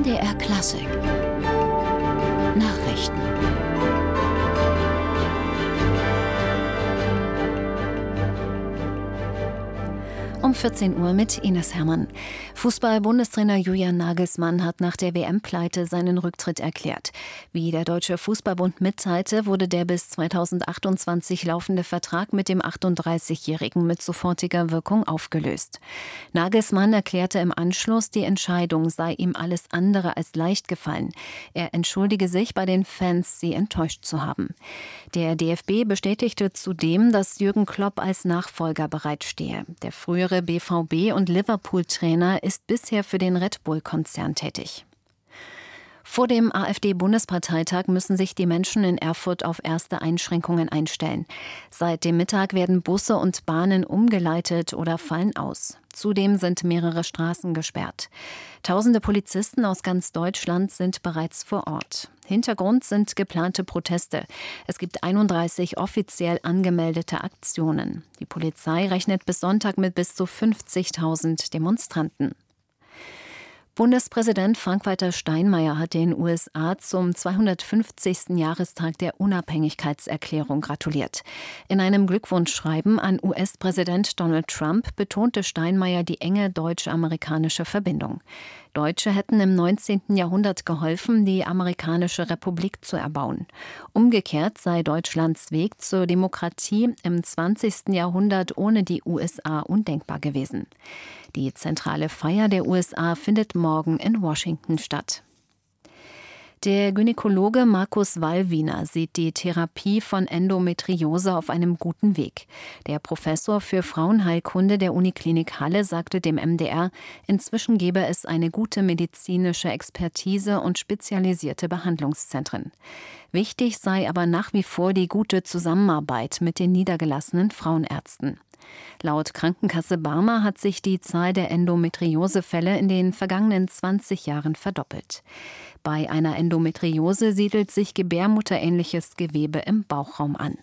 MDR Klassik Nachrichten. Um 14 Uhr mit Ines Hermann. Fußball-Bundestrainer Julian Nagelsmann hat nach der WM-Pleite seinen Rücktritt erklärt. Wie der Deutsche Fußballbund mitteilte, wurde der bis 2028 laufende Vertrag mit dem 38-Jährigen mit sofortiger Wirkung aufgelöst. Nagelsmann erklärte im Anschluss, die Entscheidung sei ihm alles andere als leicht gefallen. Er entschuldige sich bei den Fans, sie enttäuscht zu haben. Der DFB bestätigte zudem, dass Jürgen Klopp als Nachfolger bereitstehe. Der frühere BVB- und Liverpool-Trainer ist bisher für den Red Bull-Konzern tätig. Vor dem AfD-Bundesparteitag müssen sich die Menschen in Erfurt auf erste Einschränkungen einstellen. Seit dem Mittag werden Busse und Bahnen umgeleitet oder fallen aus. Zudem sind mehrere Straßen gesperrt. Tausende Polizisten aus ganz Deutschland sind bereits vor Ort. Hintergrund sind geplante Proteste. Es gibt 31 offiziell angemeldete Aktionen. Die Polizei rechnet bis Sonntag mit bis zu 50.000 Demonstranten. Bundespräsident Frank-Walter Steinmeier hat den USA zum 250. Jahrestag der Unabhängigkeitserklärung gratuliert. In einem Glückwunschschreiben an US-Präsident Donald Trump betonte Steinmeier die enge deutsch-amerikanische Verbindung. Deutsche hätten im 19. Jahrhundert geholfen, die amerikanische Republik zu erbauen. Umgekehrt sei Deutschlands Weg zur Demokratie im 20. Jahrhundert ohne die USA undenkbar gewesen. Die zentrale Feier der USA findet morgen in Washington statt. Der Gynäkologe Markus Wallwiener sieht die Therapie von Endometriose auf einem guten Weg. Der Professor für Frauenheilkunde der Uniklinik Halle sagte dem MDR, inzwischen gebe es eine gute medizinische Expertise und spezialisierte Behandlungszentren. Wichtig sei aber nach wie vor die gute Zusammenarbeit mit den niedergelassenen Frauenärzten. Laut Krankenkasse Barmer hat sich die Zahl der Endometriosefälle in den vergangenen 20 Jahren verdoppelt. Bei einer Endometriose siedelt sich gebärmutterähnliches Gewebe im Bauchraum an.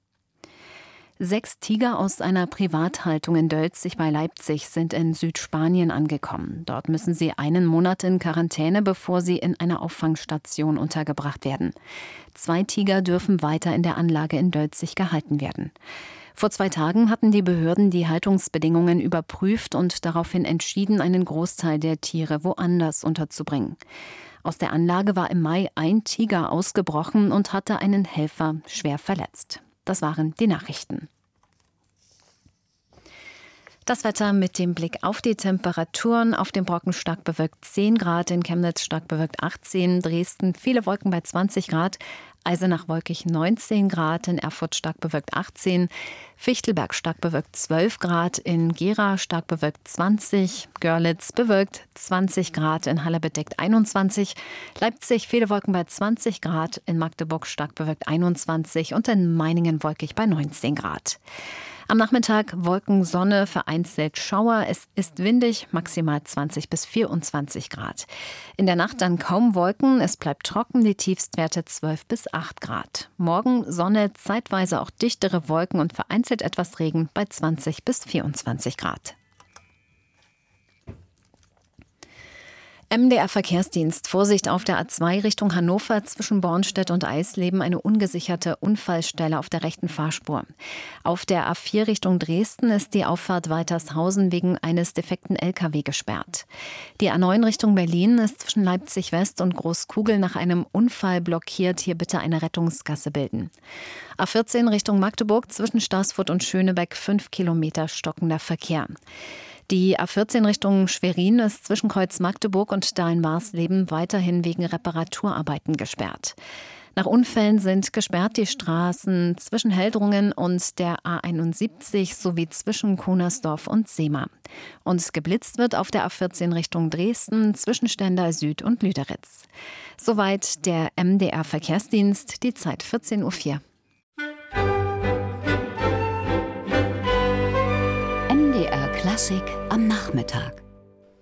6 Tiger aus einer Privathaltung in Dölzig bei Leipzig sind in Südspanien angekommen. Dort müssen sie einen Monat in Quarantäne, bevor sie in einer Auffangstation untergebracht werden. 2 Tiger dürfen weiter in der Anlage in Dölzig gehalten werden. Vor 2 Tagen hatten die Behörden die Haltungsbedingungen überprüft und daraufhin entschieden, einen Großteil der Tiere woanders unterzubringen. Aus der Anlage war im Mai ein Tiger ausgebrochen und hatte einen Helfer schwer verletzt. Das waren die Nachrichten. Das Wetter mit dem Blick auf die Temperaturen. Auf dem Brocken stark bewölkt 10 Grad, in Chemnitz stark bewölkt 18, Dresden viele Wolken bei 20 Grad, Eisenach wolkig 19 Grad, in Erfurt stark bewölkt 18, Fichtelberg stark bewölkt 12 Grad, in Gera stark bewölkt 20, Görlitz bewölkt 20 Grad, in Halle bedeckt 21, Leipzig viele Wolken bei 20 Grad, in Magdeburg stark bewölkt 21 und in Meiningen wolkig bei 19 Grad. Am Nachmittag Wolken, Sonne, vereinzelt Schauer. Es ist windig, maximal 20 bis 24 Grad. In der Nacht dann kaum Wolken, es bleibt trocken, die Tiefstwerte 12 bis 8 Grad. Morgen Sonne, zeitweise auch dichtere Wolken und vereinzelt etwas Regen bei 20 bis 24 Grad. MDR-Verkehrsdienst. Vorsicht auf der A2 Richtung Hannover zwischen Bornstedt und Eisleben eine ungesicherte Unfallstelle auf der rechten Fahrspur. Auf der A4 Richtung Dresden ist die Auffahrt Waltershausen wegen eines defekten LKW gesperrt. Die A9 Richtung Berlin ist zwischen Leipzig West und Großkugel nach einem Unfall blockiert. Hier bitte eine Rettungsgasse bilden. A14 Richtung Magdeburg zwischen Staßfurt und Schönebeck 5 Kilometer stockender Verkehr. Die A14 Richtung Schwerin ist zwischen Kreuz Magdeburg und Dahlen-Marsleben weiterhin wegen Reparaturarbeiten gesperrt. Nach Unfällen sind gesperrt die Straßen zwischen Heldrungen und der A71 sowie zwischen Kunersdorf und Sehma. Und geblitzt wird auf der A14 Richtung Dresden zwischen Stendal Süd und Lüderitz. Soweit der MDR-Verkehrsdienst, die Zeit 14:04 Uhr. MDR Klassik am Nachmittag.